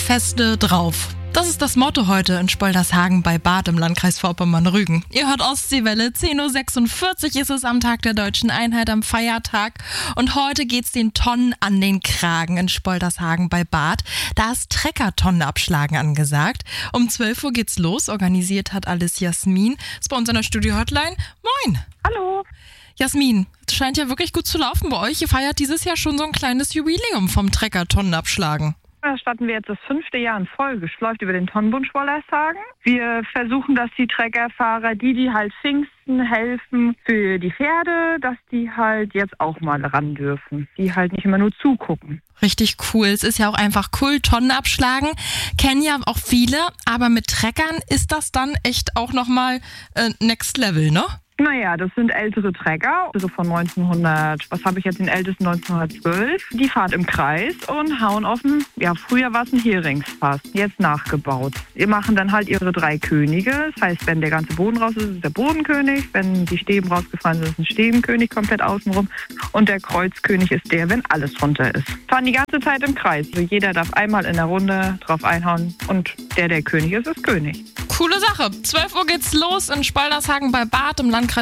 Feste drauf. Das ist das Motto heute in Spoldershagen bei Barth im Landkreis Vorpommern-Rügen. Ihr hört Ostseewelle, 10.46 Uhr ist es am Tag der Deutschen Einheit am Feiertag. Und heute geht's den Tonnen an den Kragen in Spoldershagen bei Barth. Da ist Trecker-Tonnenabschlagen angesagt. Um 12 Uhr geht's los, organisiert hat alles Jasmin. Ist bei uns in der Studio-Hotline. Moin! Hallo! Jasmin, es scheint ja wirklich gut zu laufen bei euch. Ihr feiert dieses Jahr schon so ein kleines Jubiläum vom Trecker-Tonnenabschlagen. Da starten wir jetzt das 5. Jahr in Folge. Es läuft über den Tonnenbund Spoldershagen. Wir versuchen, dass die Treckerfahrer, die halt Pfingsten helfen für die Pferde, dass die halt jetzt auch mal ran dürfen. Die halt nicht immer nur zugucken. Richtig cool. Es ist ja auch einfach cool, Tonnen abschlagen. Kennen ja auch viele, aber mit Treckern ist das dann echt auch nochmal Next Level, ne? Naja, das sind ältere Trecker, also von 1900, was habe ich jetzt den ältesten, 1912. Die fahren im Kreis und hauen auf den, früher war es ein Heringsfass, jetzt nachgebaut. Die machen dann halt ihre 3 Könige, das heißt, wenn der ganze Boden raus ist, ist der Bodenkönig, wenn die Stäben rausgefallen sind, ist ein Stäbenkönig komplett außenrum und der Kreuzkönig ist der, wenn alles runter ist. Fahren die ganze Zeit im Kreis, also jeder darf einmal in der Runde drauf einhauen und der König ist König. Coole Sache. 12 Uhr geht's los in Spoldershagen bei Barth im Landkreis